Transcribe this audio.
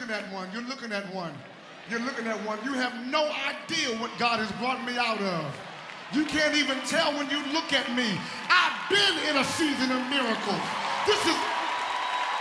looking at one. You're looking at one. You're looking at one. You have no idea what God has brought me out of. You can't even tell when you look at me. I've been in a season of miracles. This is